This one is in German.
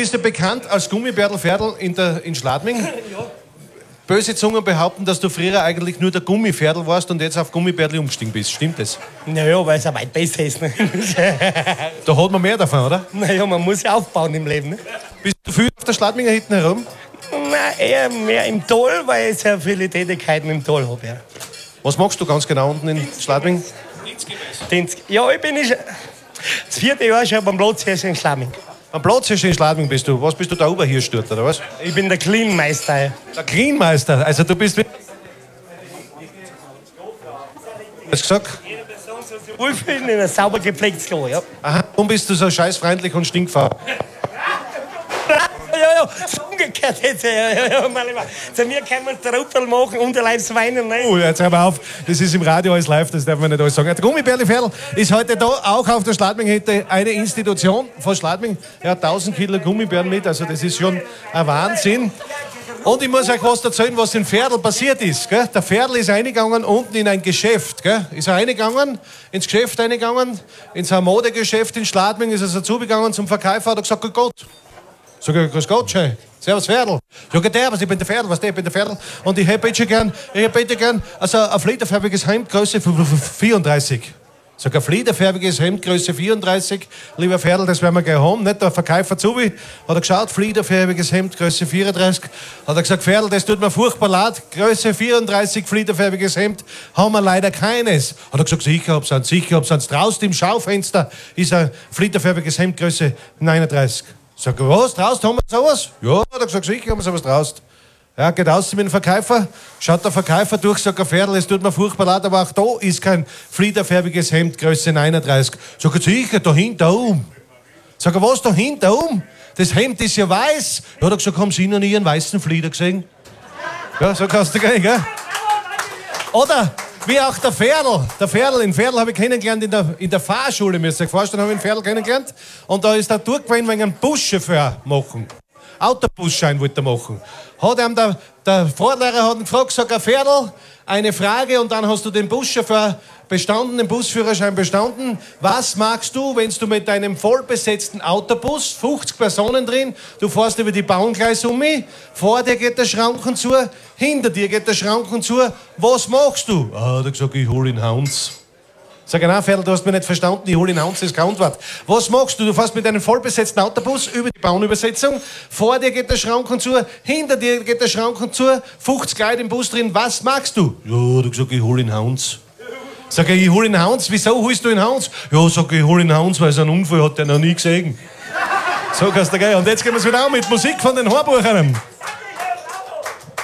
bist ja bekannt als Gummibärl-Ferdl in Schladming. Ja. Böse Zungen behaupten, dass du früher eigentlich nur der Gummiferdl warst und jetzt auf Gummibärli umgestiegen bist. Stimmt das? Naja, weil es ja weit besser ist. Ne? Da hat man mehr davon, oder? Naja, man muss ja aufbauen im Leben. Ne? Bist du viel auf der Schladminger hinten herum? Na, eher mehr im Tal, weil ich sehr viele Tätigkeiten im Tal habe. Ja. Was machst du ganz genau unten in Schladming? Ja, ich bin das 4. Jahr schon beim Platz in Schladming. Am Platz in Schladming bist du. Was bist du, der Oberhirschsturt, oder was? Ich bin der Cleanmeister. Der Cleanmeister? Also du bist... Hast du gesagt? Jede Person soll sich wohlfühlen in ein sauber gepflegtes Klo, ja. Aha, warum bist du so scheißfreundlich und stinkfaul? Ja, so umgekehrt jetzt. Ja. Zu mir kann man Truppel machen und allein weinen. Nein. Oh, jetzt hör mal auf. Das ist im Radio alles live, das darf man nicht alles sagen. Der Gummibärli-Ferdl ist heute da, auch auf der Schladming-Hütte, eine Institution von Schladming. Er hat 1000 Kilo Gummibären mit, also das ist schon ein Wahnsinn. Und ich muss euch was erzählen, was in Ferdl passiert ist. Gell? Der Ferdl ist reingegangen unten in ein Geschäft. Gell? Ist er reingegangen, ins Geschäft reingegangen, in so ein Modegeschäft in Schladming, ist er so zugegangen zum Verkäufer, hat er gesagt, Gott. Sag ich, grüß Gott, schön. Servus, Ferdl. Ja, geht der, was ich bin der Ferdl, was der, ich bin der Ferdl. Und ich hätte gern, also ein fliederfärbiges Hemd, Größe 34. Sag, ein fliederfärbiges Hemd, Größe 34. Lieber Ferdl, das werden wir gleich haben. Nicht der Verkäufer zu wie. Hat er geschaut, fliederfärbiges Hemd, Größe 34. Hat er gesagt, Ferdl, das tut mir furchtbar leid. Größe 34, fliederfärbiges Hemd, haben wir leider keines. Hat er gesagt, sicher hab's eins. Draußen im Schaufenster ist ein fliederfärbiges Hemd, Größe 39. Sag, was, draußen haben wir sowas? Ja, hat er gesagt, sicher haben wir sowas draußen. Ja, geht aus mit dem Verkäufer, schaut der Verkäufer durch, sagt der Ferdl, es tut mir furchtbar leid, aber auch da ist kein fliederfärbiges Hemd, Größe 39. Sag, sicher, da hinten oben. Sag, was, da hinten oben? Das Hemd ist ja weiß. Ja, hat er gesagt, haben Sie noch nie einen weißen Flieder gesehen? Ja, so kannst du gehen, gell? Oder wie auch der Ferdl. Der Ferdl, in Ferdl habe ich kennengelernt in der Fahrschule, müsst ihr euch vorstellen, habe ich in Ferdl kennengelernt. Und da ist er durchgewesen wegen einem Buschauffeur machen. Autobusschein wollte er machen. Hat ihm der Vorlehrer hat ihn gefragt, sagt er, Ferdl, eine Frage und dann hast du den Buschauffeur bestanden, den Busführerschein bestanden. Was magst du, wenn du mit deinem vollbesetzten Autobus, 50 Personen drin, du fährst über die Bahngleise um mich, vor dir geht der Schranken zu, hinter dir geht der Schranken zu, was machst du? Ah, hat er gesagt, ich hol ihn Hans. Sag ich, nein, Ferdl, du hast mich nicht verstanden, ich hol ihn Hans, das ist keine Antwort. Was machst du? Du fährst mit einem vollbesetzten Autobus über die Bahnübersetzung, vor dir geht der Schranken zu, hinter dir geht der Schranken zu, 50 Leute im Bus drin, was magst du? Ja, hat er gesagt, ich hol ihn Hans. Sag ich hol ihn Hans, wieso holst du ihn Hans? Ja, sag ich hol ihn Hans, weil so einen Unfall hat der noch nie gesehen. So kannst du gehen. Und jetzt gehen wir es wieder an mit Musik von den Horbuchern.